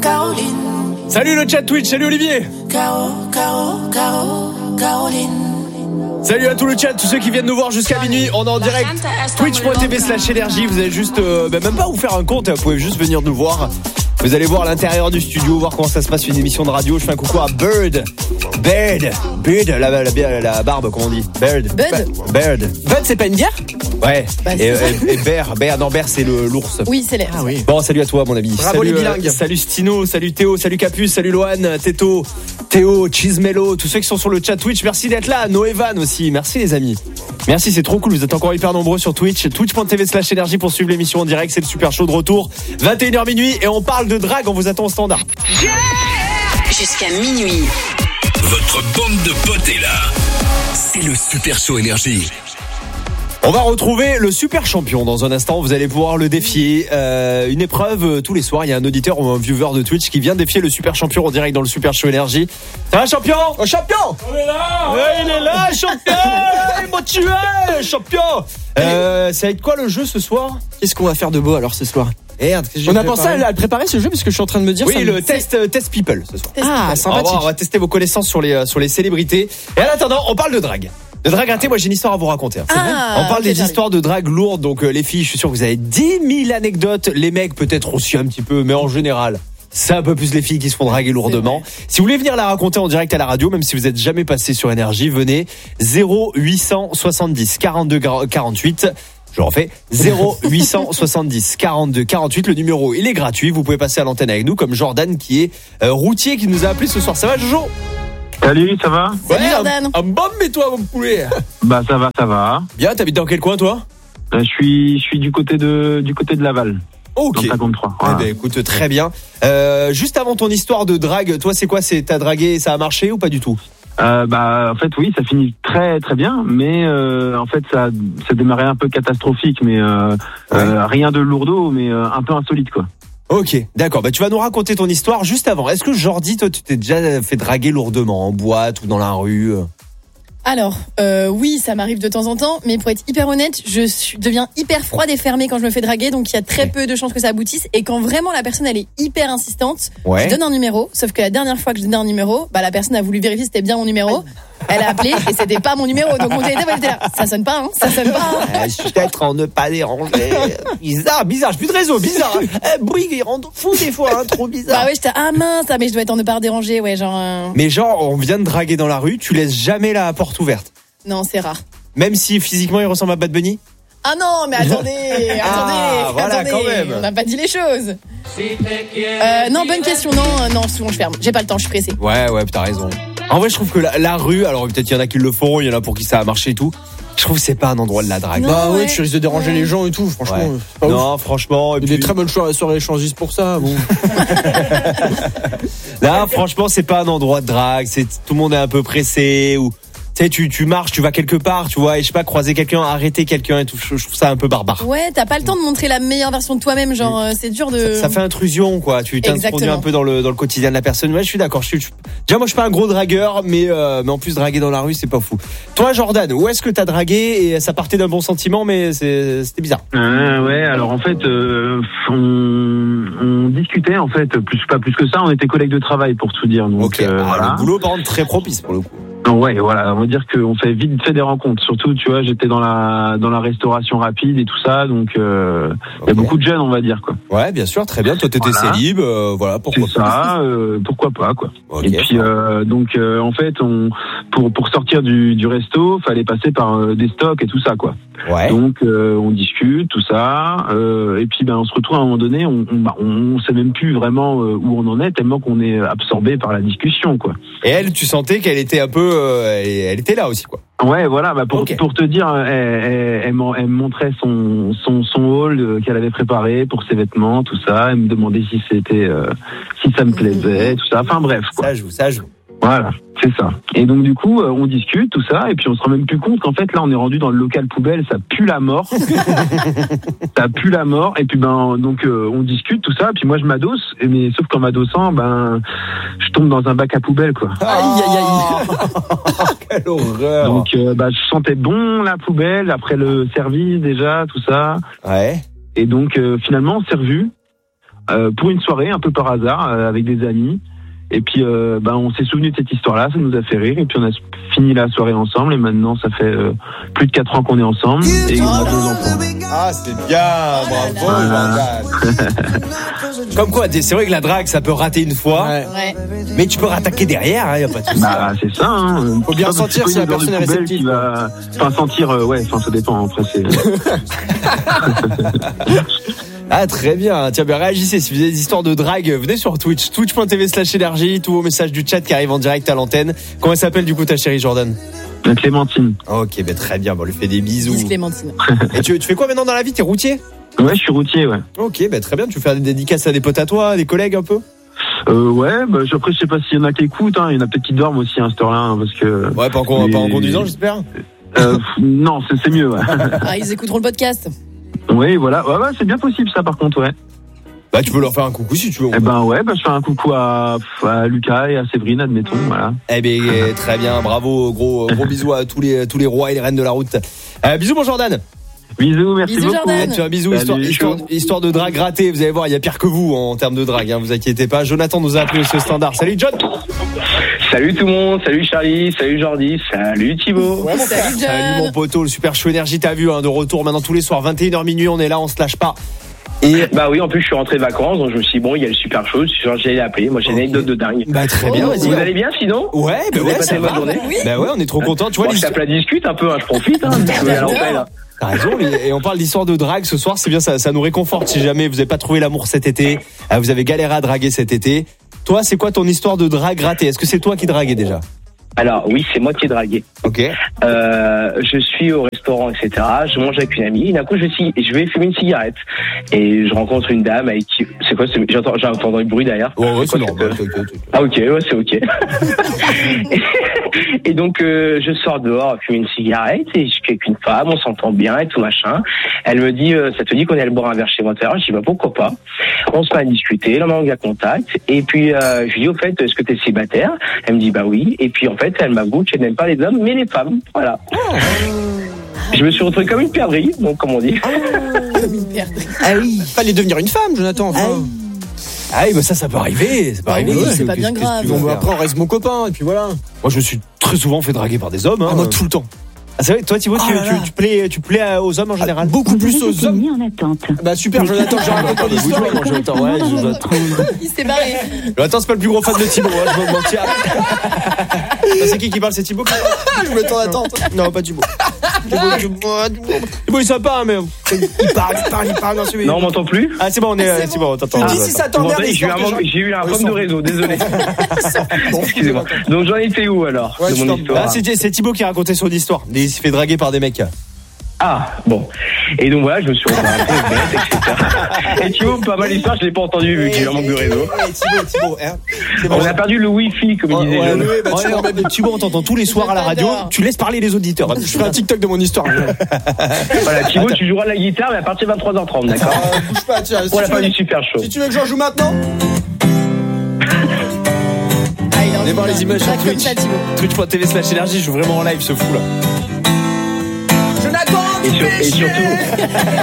Salut le chat Twitch, salut Olivier. Salut à tout le chat, tous ceux qui viennent nous voir jusqu'à minuit. On est en direct twitch.tv/énergie. Vous avez juste, même pas vous faire un compte, vous pouvez juste venir nous voir. Vous allez voir l'intérieur du studio, voir comment ça se passe une émission de radio. Je fais un coucou à Bird, la barbe, comment on dit? Bird. Bud, c'est pas une bière? Ouais. Et Bear, non, Bear c'est l'ours. Oui, c'est l'air. Ah oui. Bon, salut à toi mon ami. Bravo salut, les bilingues. Salut Stino, salut Théo, salut Capus, salut Loane, Théo, Chismello, tous ceux qui sont sur le chat Twitch, merci d'être là. Noévan aussi, merci les amis. Merci, c'est trop cool, vous êtes encore hyper nombreux sur Twitch. Twitch.tv/énergie pour suivre l'émission en direct, c'est le super show de retour. 21h minuit et on parle de drague, on vous attend au standard. Yeah, jusqu'à minuit. Votre bande de potes est là. C'est le super show énergie. On va retrouver le super champion dans un instant. Vous allez pouvoir le défier. Une épreuve tous les soirs. Il y a un auditeur ou un viewer de Twitch qui vient défier le super champion en direct dans le super show énergie. Ça va, champion? Oh, champion! On est là! Ouais, il est là, champion! Il m'a tué, champion! Ça va être quoi le jeu ce soir? Qu'est-ce qu'on va faire de beau alors ce soir? Merde, on a pensé à le préparer ce jeu parce que je suis en train de me dire. Oui, le test people ce soir. Ah, sympathique. On va tester vos connaissances sur les célébrités. Et en attendant, on parle de drague. De drague raté, moi j'ai une histoire à vous raconter. On parle des histoires de drague lourdes, donc les filles, je suis sûr que vous avez 10 000 anecdotes. Les mecs peut-être aussi un petit peu, mais en général, c'est un peu plus les filles qui se font draguer lourdement. Si vous voulez venir la raconter en direct à la radio, même si vous n'êtes jamais passé sur Énergie, venez 0870 42 48. Je refais 0870 42 48. Le numéro, il est gratuit. Vous pouvez passer à l'antenne avec nous, comme Jordan qui est routier qui nous a appelé ce soir. Ça va, Jojo? Salut, ça va? Salut Jordan. Un bon, mais toi, mon poulet. Bah ça va. Bien, t'habites dans quel coin, toi? Je suis du côté de Laval. Ok. Dans 53. Voilà. Eh ben, écoute, très bien. Juste avant ton histoire de drague, toi, c'est quoi? T'as dragué et ça a marché ou pas du tout? En fait oui, ça finit très très bien, mais en fait ça démarrait un peu catastrophique, mais rien de lourdeau, mais un peu insolite quoi. Ok, d'accord. Bah tu vas nous raconter ton histoire juste avant. Est-ce que Jordi, toi, tu t'es déjà fait draguer lourdement en boîte ou dans la rue? Alors, oui, ça m'arrive de temps en temps, mais pour être hyper honnête, deviens hyper froide et fermée quand je me fais draguer, donc il y a très peu de chances que ça aboutisse. Et quand vraiment la personne elle est hyper insistante, je donne un numéro. Sauf que la dernière fois que je donnais un numéro, la personne a voulu vérifier si c'était bien mon numéro. Elle a appelé et c'était pas mon numéro. Donc mon téléphone était là. Ça sonne pas, hein. Ça sonne pas. Peut-être en ne pas déranger. Bizarre. J'ai plus de réseau. Bizarre. Bouygues, il rend fou des fois. Trop bizarre. Bah ouais, j'étais mince, mais je dois être en ne pas déranger. Ouais, genre. Mais genre, on vient de draguer dans la rue. Tu laisses jamais la porte ouverte. Non, c'est rare. Même si physiquement il ressemble à Bad Bunny? Ah non, mais attendez. Voilà, quand même. On n'a pas dit les choses. Non, bonne question. Non, souvent je ferme. J'ai pas le temps, je suis pressée. Ouais, t'as raison. En vrai, je trouve que la rue, alors peut-être il y en a qui le font, il y en a pour qui ça a marché et tout. Je trouve que c'est pas un endroit de la drague. Non, bah oui, tu risques de déranger les gens et tout, franchement. Ouais. Non, franchement. Il y a des très bonnes soirées échangistes pour ça. Bon. Là, franchement, c'est pas un endroit de drague. Tout le monde est un peu pressé ou. Tu sais, tu marches, tu vas quelque part, tu vois, et je sais pas, croiser quelqu'un, arrêter quelqu'un et tout, je trouve ça un peu barbare. Ouais, t'as pas le temps de montrer la meilleure version de toi-même, genre, c'est dur de... Ça fait intrusion, quoi, tu t'introduis un peu dans le quotidien de la personne. Ouais, je suis d'accord, déjà, moi, je suis pas un gros dragueur, mais en plus, draguer dans la rue, c'est pas fou. Toi, Jordan, où est-ce que t'as dragué et ça partait d'un bon sentiment, mais c'était bizarre? Ouais, alors en fait, on discutait, en fait, pas plus que ça, on était collègues de travail, pour tout dire. Donc, ok, voilà. Le boulot, par contre, très propice, pour le coup. Ouais, voilà, on va dire qu'on fait vite fait des rencontres. Surtout, tu vois, j'étais dans la restauration rapide et tout ça, donc il y a beaucoup de jeunes, on va dire quoi. Ouais, bien sûr, très bien. Toi, t'étais célib, voilà, pourquoi pas. Pourquoi pas quoi. Okay, et puis en fait, pour sortir du resto, fallait passer par des stocks et tout ça quoi. Ouais. Donc on discute tout ça, et puis on se retrouve à un moment donné, on sait même plus vraiment où on en est tellement qu'on est absorbé par la discussion quoi. Et elle, tu sentais qu'elle était un peu elle était là aussi quoi. Ouais, voilà, pour te dire, elle me montrait son haul qu'elle avait préparé pour ses vêtements, tout ça. Elle me demandait si ça me plaisait, tout ça. Enfin bref, quoi. Ça joue. Voilà, c'est ça. Et donc du coup, on discute, tout ça, et puis on se rend même plus compte qu'en fait là, on est rendu dans le local poubelle, ça pue la mort. Ça pue la mort. Et puis donc on discute, tout ça, et puis moi je m'adosse, mais sauf qu'en m'adossant, je tombe dans un bac à poubelle, quoi. Aïe. Quelle horreur. Donc je sentais bon la poubelle après le service déjà, tout ça. Ouais. Et donc finalement on s'est revus. pour une soirée, un peu par hasard, avec des amis. Et puis, on s'est souvenu de cette histoire-là, ça nous a fait rire. Et puis, on a fini la soirée ensemble. Et maintenant, ça fait plus de 4 ans qu'on est ensemble. Et on a 2 enfants. Ah, c'est bien, bravo, Jordan. Comme quoi, c'est vrai que la drague, ça peut rater une fois, Ouais. mais tu peux rattaquer derrière, y a pas de souci. Bah, c'est ça, hein. Faut bien sentir si la personne est réceptive. Enfin, sentir, ça dépend. Après, c'est. Ah, très bien. Tiens, réagissez. Si vous avez des histoires de drague, venez sur Twitch. Twitch.tv/énergie. Tous vos messages du chat qui arrivent en direct à l'antenne. Comment elle s'appelle, du coup, ta chérie, Jordan? Clémentine. Ok, très bien. Bon, on lui fait des bisous. Bis Clémentine. Et tu fais quoi maintenant dans la vie? T'es routier? Ouais, je suis routier, ouais. Ok, très bien. Tu fais des dédicaces à des potes à toi, à des collègues un peu? Ouais, après, je sais pas s'il y en a qui écoutent, hein. Il y en a peut-être qui dorment aussi à cette heure-là, hein, parce que. Ouais, pas en conduisant, j'espère? Non, c'est mieux, ouais. Ah, ils écouteront le podcast. Oui, voilà. Ouais, c'est bien possible, ça, par contre, ouais. Bah, tu peux leur faire un coucou si tu veux. Je fais un coucou à Lucas et à Séverine, admettons, voilà. Eh bien, très bien. Bravo. Gros bisous à tous les rois et les reines de la route. Bisous, mon Jordan. Bisous, merci Bisous, beaucoup. Jordan. Tu as un bisou, Salut, histoire de drague ratée. Vous allez voir, il y a pire que vous en termes de drague, hein, vous inquiétez pas. Jonathan nous a appelé ce standard. Salut, John. Salut tout le monde, salut Charlie, salut Jordi, salut Thibaut. Salut, John. Salut, mon poteau, le super show énergie, t'as vu, hein, de retour maintenant tous les soirs, 21h minuit, on est là, on se lâche pas. Et Bah oui, en plus je suis rentré de vacances, donc je me suis dit, bon, il y a le super show, j'allais l'appeler. Moi j'ai une anecdote de dingue. très bien, vas-y. Vous allez bien sinon? Ouais, Vous avez passé ça une bonne va. journée? Oui. Bah ouais, on est trop contents. Tu vois, Bon, je tape la discute un peu, hein, je profite. Hein, là. T'as raison, et on parle d'histoire de drague ce soir, c'est bien, ça nous réconforte si jamais vous n'avez pas trouvé l'amour cet été, vous avez galéré à draguer cet été. Toi, c'est quoi ton histoire de drague ratée? Est-ce que c'est toi qui draguais déjà? Alors oui, c'est moi qui ai dragué. Ok. Je suis au restaurant, etc. Je mange avec une amie. Et d'un coup, je vais fumer une cigarette. Et je rencontre une dame avec qui... C'est quoi? J'entends du bruit derrière. Ouais, c'est quoi, normal. Ah ok, ouais, c'est ok. Et donc, je sors dehors, fumer une cigarette. Et je suis avec une femme, on s'entend bien et tout machin. Elle me dit, ça te dit qu'on allait boire un verre chez moi tout à l'heure? Je dis, bah pourquoi pas. On se met à discuter, là, on a contact. Et puis, je lui dis, au fait, est-ce que t'es célibataire? Elle me dit, bah oui. Et puis, en fait, elle m'avoue qu'elle n'aime pas les hommes, mais les femmes. Voilà. Je me suis retrouvé comme une perdrix, donc comme on dit. Comme une perte. Ah oui. Fallait devenir une femme, Jonathan. Enfin. Ah oui, bah ça peut arriver. oui, c'est pas bien grave. Bon, après, on reste mon copain, et puis voilà. Moi, je me suis très souvent fait draguer par des hommes. Hein. Ah, moi, tout le temps. Ah, c'est vrai, toi, Thibaut, Oh là là. tu plais aux hommes en général? Beaucoup plus aux hommes. mis en attente. Bah, super, Jonathan, j'ai raconté ton histoire. Il s'est barré. Attends, c'est pas le plus gros fan de Thibaut, hein, je vais me mentir. C'est qui parle? C'est Thibaut qui parle? Je me temps d'attente. Non, pas Thibaut. Thibaut, il est sympa, mais il parle. Non, on m'entend plus? Ah, c'est bon, c'est bon, on t'entend. Tu dis si ça t'emmerde. J'ai eu un problème de réseau, désolé. Excusez-moi. Donc j'en étais où alors Ouais, de mon histoire? C'est Thibaut qui racontait son histoire. Il s'est fait draguer par des mecs. Ah, bon. Et donc voilà, je me suis retrouvé un peu bête, etc. Et Thibaut, pas mal d'histoires, je l'ai pas entendu vu qu'il y a un manque de réseau. Thibaut, hein. On a perdu le wifi, comme il disait John. Thibaut, on t'entend tous les soirs à la radio. Tu laisses parler les auditeurs. Je ferai un TikTok de mon histoire. Voilà, Thibaut, tu joueras de la guitare, mais à partir de 23h30, d'accord? Bouge pas, tiens. Pour la fin du super show. Si tu veux que j'en joue maintenant. Allez, voir les images sur Twitch. Twitch.tv/énergie, je joue vraiment en live ce fou là. Jonathan, Et surtout,